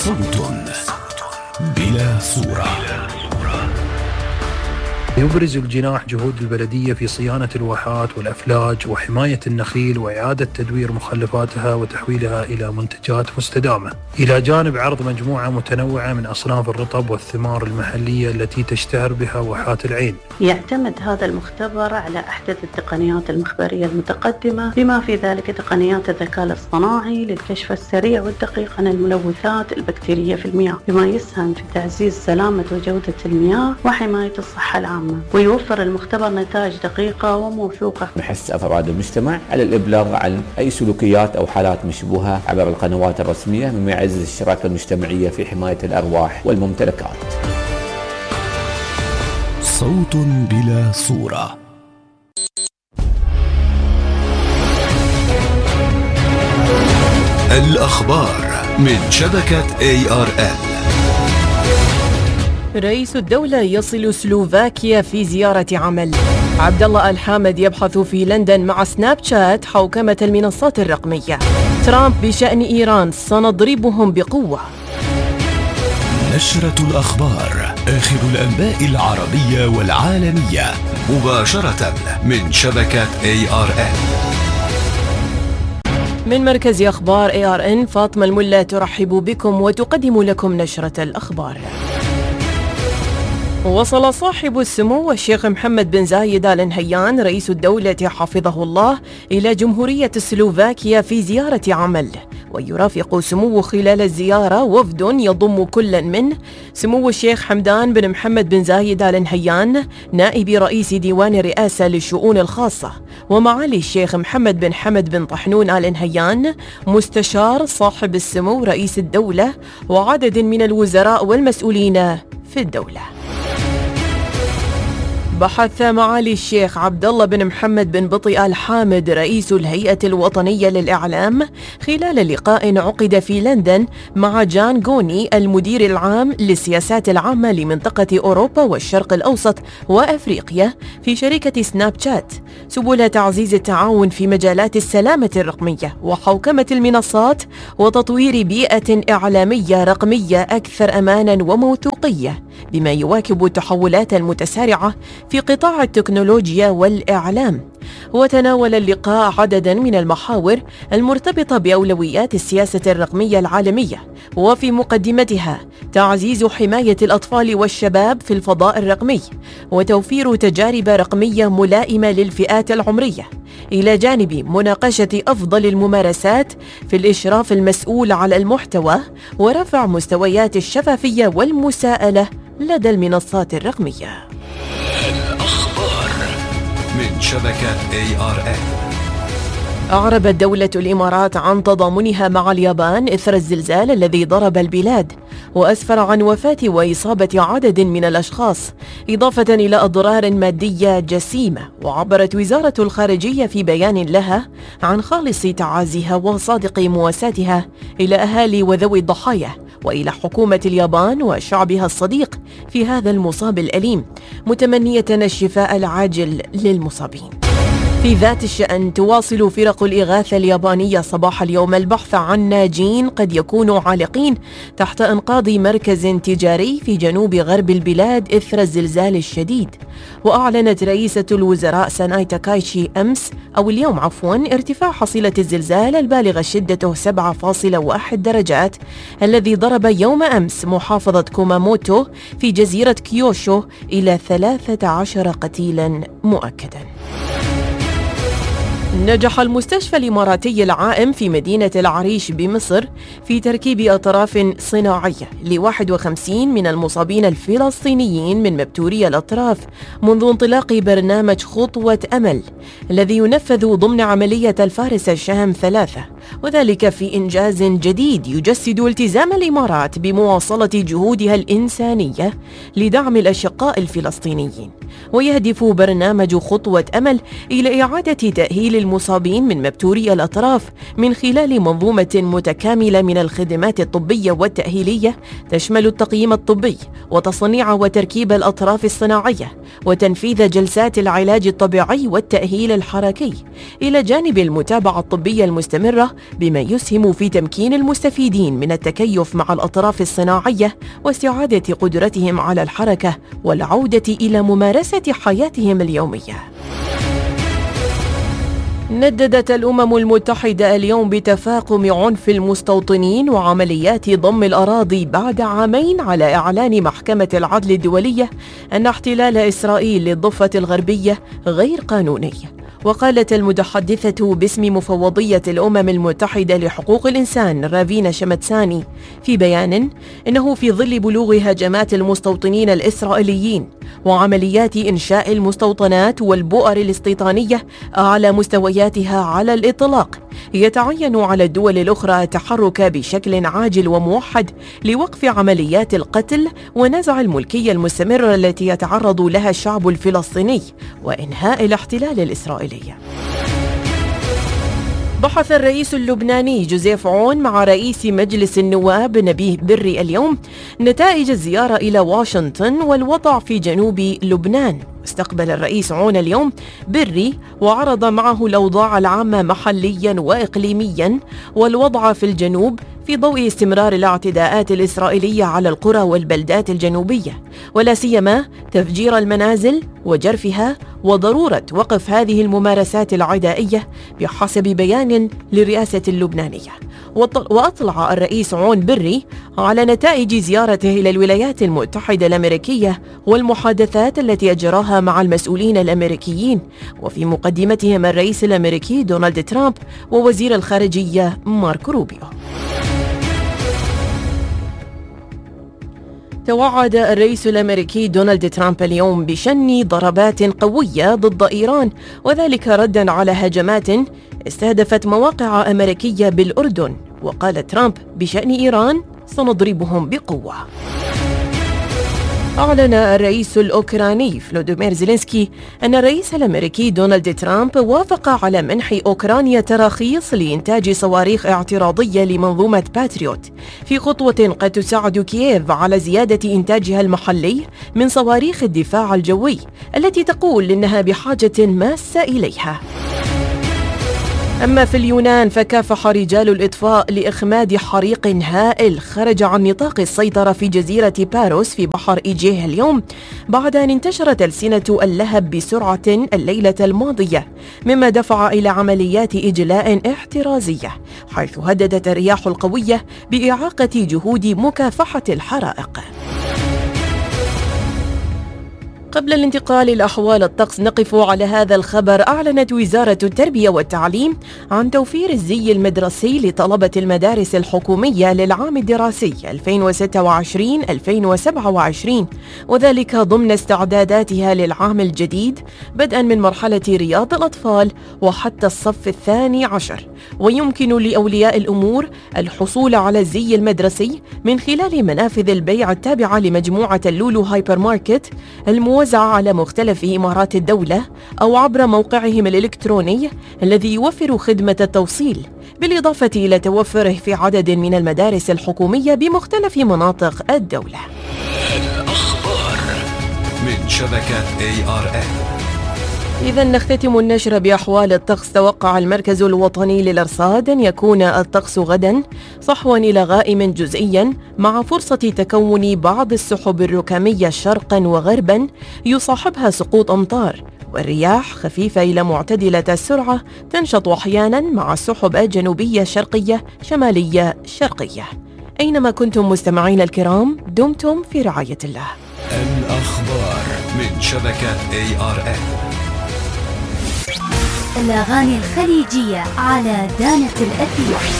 صوت بلا صورة. يبرز الجناح جهود البلدية في صيانة الواحات والأفلاج وحماية النخيل وإعادة تدوير مخلفاتها وتحويلها إلى منتجات مستدامة، إلى جانب عرض مجموعة متنوعة من أصناف الرطب والثمار المحلية التي تشتهر بها واحات العين. يعتمد هذا المختبر على أحدث التقنيات المخبرية المتقدمة، بما في ذلك تقنيات الذكاء الاصطناعي للكشف السريع والدقيق عن الملوثات البكتيرية في المياه، بما يسهم في تعزيز سلامة وجودة المياه وحماية الصحة العامة. ويوفر المختبر نتائج دقيقة وموثوقة. نحث أفراد المجتمع على الإبلاغ عن أي سلوكيات أو حالات مشبوهة عبر القنوات الرسمية، مما يعزز الشراكة المجتمعية في حماية الأرواح والممتلكات. صوت بلا صورة. الأخبار من شبكة ARN. رئيس الدولة يصل سلوفاكيا في زيارة عمل. عبد الله الحامد يبحث في لندن مع سناب شات حوكمة المنصات الرقمية. ترامب بشأن إيران: سنضربهم بقوة. نشرة الأخبار، آخر الأنباء العربية والعالمية، مباشرة من شبكة ARN. من مركز أخبار ARN، فاطمة الملا ترحب بكم وتقدم لكم نشرة الأخبار. وصل صاحب السمو الشيخ محمد بن زايد آل نهيان رئيس الدولة حفظه الله إلى جمهورية سلوفاكيا في زيارة عمل، ويرافق سموه خلال الزيارة وفد يضم كل من سمو الشيخ حمدان بن محمد بن زايد آل نهيان نائب رئيس ديوان الرئاسة للشؤون الخاصة، ومعالي الشيخ محمد بن حمد بن طحنون آل نهيان مستشار صاحب السمو رئيس الدولة، وعدد من الوزراء والمسؤولين في الدولة. بحث معالي الشيخ عبد الله بن محمد بن بطي آل حامد رئيس الهيئة الوطنية للإعلام خلال لقاء عقد في لندن مع جان غوني المدير العام للسياسات العامة لمنطقة أوروبا والشرق الأوسط وأفريقيا في شركة سناب شات سبل تعزيز التعاون في مجالات السلامة الرقمية وحوكمة المنصات وتطوير بيئة إعلامية رقمية أكثر أماناً وموثوقية، بما يواكب التحولات المتسارعة في قطاع التكنولوجيا والإعلام. وتناول اللقاء عدداً من المحاور المرتبطة بأولويات السياسة الرقمية العالمية، وفي مقدمتها تعزيز حماية الأطفال والشباب في الفضاء الرقمي وتوفير تجارب رقمية ملائمة للفئات العمرية، إلى جانب مناقشة أفضل الممارسات في الإشراف المسؤول على المحتوى ورفع مستويات الشفافية والمساءلة لدى المنصات الرقمية. الأخبار من شبكة ARN. أعربت دولة الإمارات عن تضامنها مع اليابان إثر الزلزال الذي ضرب البلاد وأسفر عن وفاة وإصابة عدد من الأشخاص، إضافة إلى أضرار مادية جسيمة. وعبرت وزارة الخارجية في بيان لها عن خالص تعازيها وصادق مواساتها إلى أهالي وذوي الضحايا وإلى حكومة اليابان وشعبها الصديق في هذا المصاب الأليم، متمنية الشفاء العاجل للمصابين. في ذات الشأن، تواصل فرق الإغاثة اليابانية صباح اليوم البحث عن ناجين قد يكونوا عالقين تحت أنقاض مركز تجاري في جنوب غرب البلاد إثر الزلزال الشديد. وأعلنت رئيسة الوزراء ساناي تاكايشي اليوم ارتفاع حصيلة الزلزال البالغة شدته 7.1 درجات الذي ضرب يوم أمس محافظة كوماموتو في جزيرة كيوشو إلى 13 قتيلا مؤكدا. نجح المستشفى الإماراتي العائم في مدينة العريش بمصر في تركيب أطراف صناعية ل51 من المصابين الفلسطينيين من مبتوري الأطراف منذ انطلاق برنامج خطوة أمل الذي ينفذ ضمن عملية الفارس الشام 3، وذلك في إنجاز جديد يجسد التزام الإمارات بمواصلة جهودها الإنسانية لدعم الأشقاء الفلسطينيين. ويهدف برنامج خطوة أمل إلى إعادة تأهيل المصابين من مبتوري الأطراف من خلال منظومة متكاملة من الخدمات الطبية والتأهيلية تشمل التقييم الطبي وتصنيع وتركيب الأطراف الصناعية وتنفيذ جلسات العلاج الطبيعي والتأهيل الحركي، إلى جانب المتابعة الطبية المستمرة بما يسهم في تمكين المستفيدين من التكيف مع الأطراف الصناعية واستعادة قدرتهم على الحركة والعودة إلى ممارسة حياتهم اليومية. نددت الأمم المتحدة اليوم بتفاقم عنف المستوطنين وعمليات ضم الأراضي بعد عامين على إعلان محكمة العدل الدولية أن احتلال إسرائيل للضفة الغربية غير قانوني. وقالت المتحدثة باسم مفوضية الأمم المتحدة لحقوق الإنسان رافينا شمتساني في بيان إنه في ظل بلوغ هجمات المستوطنين الإسرائيليين وعمليات إنشاء المستوطنات والبؤر الاستيطانية على مستوياتها على الإطلاق، يتعين على الدول الأخرى التحرك بشكل عاجل وموحد لوقف عمليات القتل ونزع الملكية المستمرة التي يتعرض لها الشعب الفلسطيني وإنهاء الاحتلال الإسرائيلي. بحث الرئيس اللبناني جوزيف عون مع رئيس مجلس النواب نبيه بري اليوم نتائج الزيارة إلى واشنطن والوضع في جنوب لبنان. استقبل الرئيس عون اليوم بري وعرض معه الأوضاع العامة محليا وإقليميا والوضع في الجنوب في ضوء استمرار الاعتداءات الإسرائيلية على القرى والبلدات الجنوبية، ولا سيما تفجير المنازل وجرفها وضرورة وقف هذه الممارسات العدائية بحسب بيان للرئاسة اللبنانية. وأطلع الرئيس عون بري على نتائج زيارته إلى الولايات المتحدة الأمريكية والمحادثات التي أجراها مع المسؤولين الأمريكيين وفي مقدمتهم الرئيس الأمريكي دونالد ترامب ووزير الخارجية ماركو روبيو. توعد الرئيس الأمريكي دونالد ترامب اليوم بشن ضربات قوية ضد إيران، وذلك رداً على هجمات استهدفت مواقع أمريكية بالأردن. وقال ترامب بشأن إيران سنضربهم بقوة. أعلن الرئيس الأوكراني فلوديمير زيلينسكي أن الرئيس الأمريكي دونالد ترامب وافق على منح أوكرانيا تراخيص لإنتاج صواريخ اعتراضية لمنظومة باتريوت في خطوة قد تساعد كييف على زيادة إنتاجها المحلي من صواريخ الدفاع الجوي التي تقول إنها بحاجة ماسة إليها. أما في اليونان فكافح رجال الإطفاء لإخماد حريق هائل خرج عن نطاق السيطرة في جزيرة باروس في بحر إيجيه اليوم بعد أن انتشرت ألسنة اللهب بسرعة الليلة الماضية، مما دفع إلى عمليات إجلاء احترازية، حيث هددت الرياح القوية بإعاقة جهود مكافحة الحرائق. قبل الانتقال إلى أحوال الطقس نقف على هذا الخبر. أعلنت وزارة التربية والتعليم عن توفير الزي المدرسي لطلبة المدارس الحكومية للعام الدراسي 2026-2027، وذلك ضمن استعداداتها للعام الجديد بدءا من مرحلة رياض الأطفال وحتى الصف الثاني عشر. ويمكن لأولياء الأمور الحصول على الزي المدرسي من خلال منافذ البيع التابعة لمجموعة اللولو هايبر ماركت الموزعة على مختلف إمارات الدولة أو عبر موقعهم الإلكتروني الذي يوفر خدمة التوصيل، بالإضافة إلى توفره في عدد من المدارس الحكومية بمختلف مناطق الدولة. الأخبار من شبكة ARN. إذا نختتم النشر بأحوال الطقس. توقع المركز الوطني للأرصاد أن يكون الطقس غدا صحوا إلى غائم جزئيا مع فرصة تكون بعض السحب الركامية شرقا وغربا يصاحبها سقوط أمطار، والرياح خفيفة إلى معتدلة السرعة تنشط أحيانا مع السحب الجنوبية شرقية شمالية شرقية. أينما كنتم مستمعين الكرام دمتم في رعاية الله. الأخبار من شبكة ARN. الأغاني الخليجية على دانة الأثير.